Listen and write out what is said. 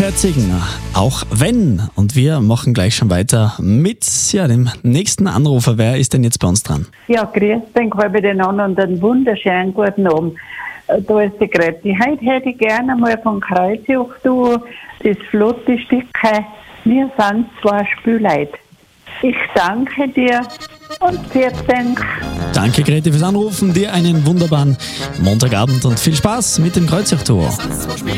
beherzigen, auch wenn. Und wir machen gleich schon weiter mit dem nächsten Anrufer. Wer ist denn jetzt bei uns dran? Ja, grüß den miteinander und einen wunderschönen guten Abend. Da ist die Grete. Heute hätte ich gerne mal von Kreuzoch das flotte Stück «Wir sind zwei Spielleute». Ich danke dir und vielen Dank. Danke, Grete, fürs Anrufen. Dir einen wunderbaren Montagabend und viel Spaß mit dem Kreuzoch-Duo.